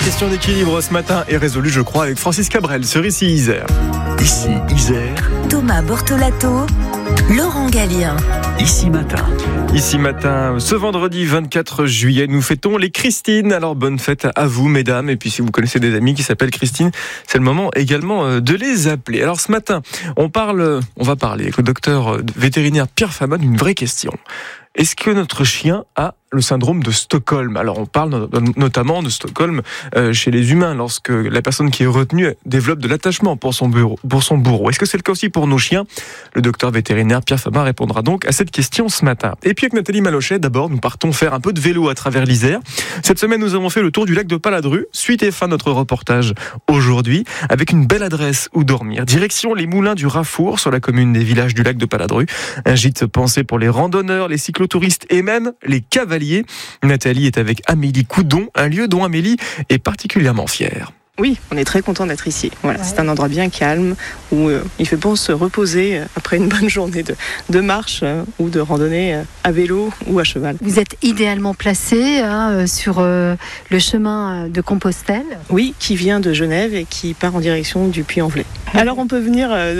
question d'équilibre ce matin est résolue, je crois, avec Francis Cabrel sur Ici Isère. Ici Isère, Thomas Bortolato, Laurent Gallien. Ici Matin. Ici Matin, ce vendredi 24 juillet, nous fêtons les Christines. Alors bonne fête à vous, mesdames. Et puis si vous connaissez des amis qui s'appellent Christine, c'est le moment également de les appeler. Alors ce matin, on va parler avec le docteur vétérinaire Pierre Famin d'une vraie question. Est-ce que notre chien a le syndrome de Stockholm? Alors on parle notamment de Stockholm chez les humains, lorsque la personne qui est retenue développe de l'attachement pour son bourreau. Est-ce que c'est le cas aussi pour nos chiens? Le docteur vétérinaire Pierre Famin répondra donc à cette question ce matin. Et puis avec Nathalie Malochet, d'abord nous partons faire un peu de vélo à travers l'Isère. Cette semaine nous avons fait le tour du lac de Paladru. Suite et fin de notre reportage aujourd'hui, avec une belle adresse où dormir. Direction les moulins du Rafour, sur la commune des villages du lac de Paladru. Un gîte pensé pour les randonneurs, les cyclotouristes et même les cavaliers. Nathalie est avec Amélie Coudon, un lieu dont Amélie est particulièrement fière. Oui, on est très content d'être ici. Voilà, c'est un endroit bien calme où il fait bon se reposer après une bonne journée de marche ou de randonnée à vélo ou à cheval. Vous êtes idéalement placé sur le chemin de Compostelle. Oui, qui vient de Genève et qui part en direction du Puy-en-Velay. Alors on peut venir